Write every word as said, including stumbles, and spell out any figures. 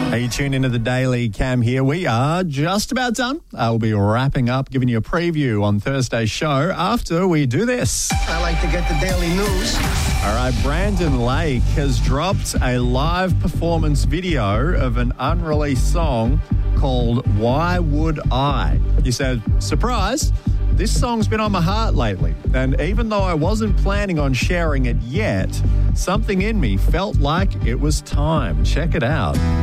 Hey, you tune into the Daily Cam here. We are just about done. I'll be wrapping up, giving you a preview on Thursday's show after we do this. I like to get the daily news. All right, Brandon Lake has dropped a live performance video of an unreleased song called Why Would I? He said, surprise, this song's been on my heart lately. And even though I wasn't planning on sharing it yet, something in me felt like it was time. Check it out.